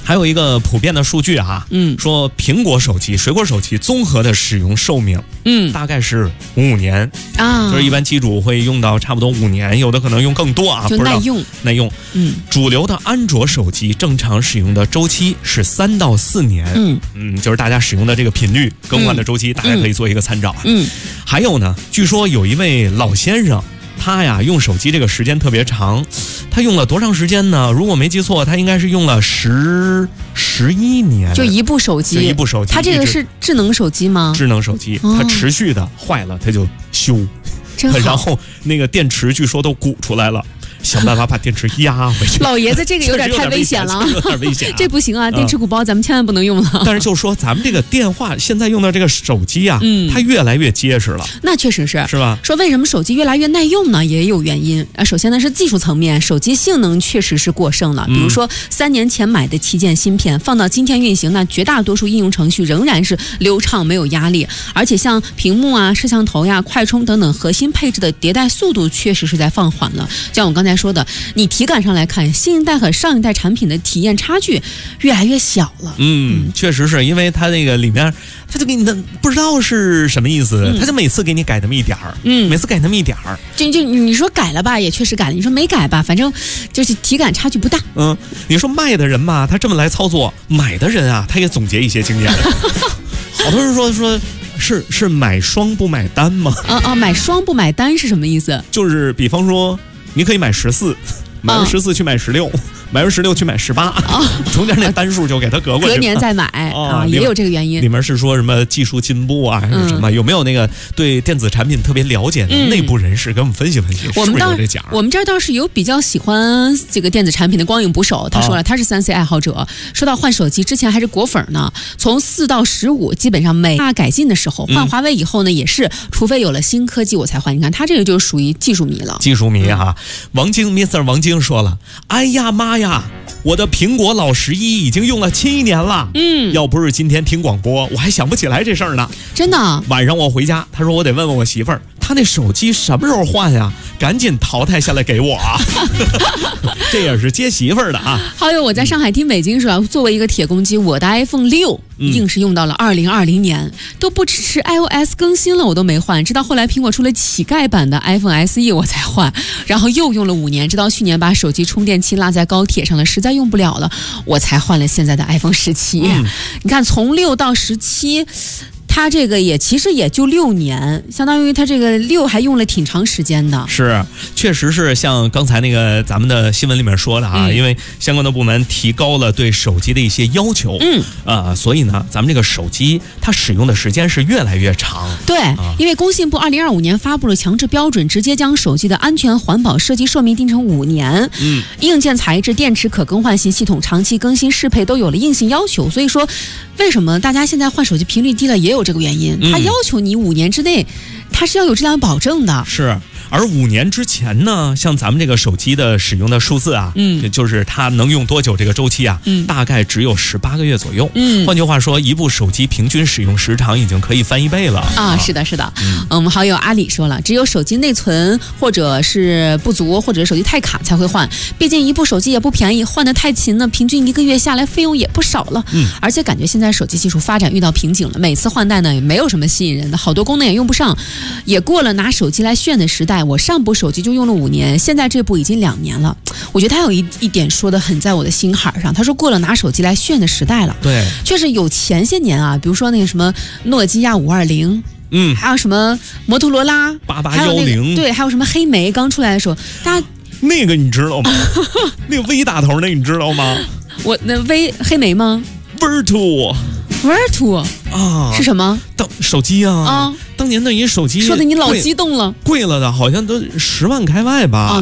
还有一个普遍的数据啊，说苹果手机、水果手机综合的使用寿命，大概是5年啊，就是一般机主会用到差不多5年，有的可能用更多啊， 就耐用。 主流的安卓手机正常使用的周期是3到4年，就是大家使用的这个频率、更换的周期，大家可以做一个参照。还有呢，据说有一位老先生。他呀用手机这个时间特别长，他用了多长时间呢？如果没记错，他应该是用了11年， 就一部手机。他这个是智能手机吗？ 智能手机，它持续的坏了他就修，然后那个电池据说都鼓出来了。想办法把电池压回去。 老爷子，这个有点太危险了， 有点危险、 这不行啊！电池鼓包咱们千万不能用了。 但是就说咱们这个电话现在用的这个手机啊，它越来越结实了。 那确实是吧？ 说为什么手机越来越耐用呢？也有原因啊。首先呢是技术层面，手机性能确实是过剩了。比如说3年前买的旗舰芯片，放到今天运行，那绝大多数应用程序仍然是流畅没有压力。而且像屏幕啊、摄像头呀、快充等等核心配置的迭代速度确实是在放缓了。像我刚才说的，你体感上来看，新一代和上一代产品的体验差距越来越小了。 确实是因为它那个里面，它就给你的不知道是什么意思，它就每次给你改那么一点儿，每次改那么一点儿。 就你说改了吧，也确实改了；你说没改吧，反正就是体感差距不大。 你说卖的人嘛，他这么来操作；买的人啊，他也总结一些经验。好多人说是买双不买单吗？ 买双不买单是什么意思？ 就是比方说。你可以买14，买完14去买16，买完16去买18，中间那单数就给它隔过去， 隔年再买也有这个原因。 里面是说什么技术进步啊，还是什么？有没有那个对电子产品特别了解的内部人士给我们分析分析？ 我们这儿倒是有比较喜欢这个电子产品的光影捕手，他说了，他是3C 爱好者。说到换手机之前还是果粉呢，从4到15基本上每大改进的时候，换华为以后呢也是，除非有了新科技我才换。你看他这个就属于技术迷了。 技术迷哈，Mr. 王晶说了，哎呀妈呀，我的苹果老11已经用了7年了。要不是今天听广播，我还想不起来这事儿呢。 真的， 晚上我回家，他说我得问问我媳妇儿，她那手机什么时候换呀？赶紧淘汰下来给我啊！这也是接媳妇儿的啊。 还有我在上海听北京说，作为一个铁公鸡，我的 iPhone 6硬是用到了2020年，都不支持 iOS 更新了，我都没换，直到后来苹果出了乞丐版的 iPhone SE 我才换，然后又用了5年，直到去年把手机充电器落在高铁上了，实在用不了了，我才换了现在的 iPhone 17。你看，从6到17。它这个其实也就6年，相当于它这个6还用了挺长时间的。是， 确实是像刚才那个咱们的新闻里面说的啊，因为相关的部门提高了对手机的一些要求，所以呢，咱们这个手机它使用的时间是越来越长。 对，因为工信部2025年发布了强制标准，直接将手机的安全环保设计寿命定成5年。硬件材质、电池可更换性系统、长期更新适配都有了硬性要求。所以说，为什么大家现在换手机频率低了，也有这个原因，它要求你5年之内，它是要有质量保证的。 是，而5年之前呢，像咱们这个手机的使用的数字啊，就是它能用多久这个周期啊，大概只有18个月左右。换句话说，一部手机平均使用时长已经可以翻1倍了啊！ 是的，是的。我们好友阿里说了，只有手机内存或者是不足，或者手机太卡才会换。毕竟一部手机也不便宜，换得太勤呢，平均1个月下来费用也不少了。而且感觉现在手机技术发展遇到瓶颈了，每次换代呢也没有什么吸引人的，好多功能也用不上，也过了拿手机来炫的时代。我上部手机就用了5年，现在这部已经2年了。我觉得他有一点说的很在我的心坎上，他说过了拿手机来炫的时代了。 对， 确实有前些年啊，比如说那个什么诺基亚520，还有什么摩托罗拉 8810， 对，还有什么黑莓刚出来的时候，大家那个你知道吗？那个 V 打头那你知道吗？ 我那 V 黑莓吗 ？Virtu 啊，是什么？ 手机啊，当年的一手机， 说的你老激动了， 贵了的好像都10万开外吧。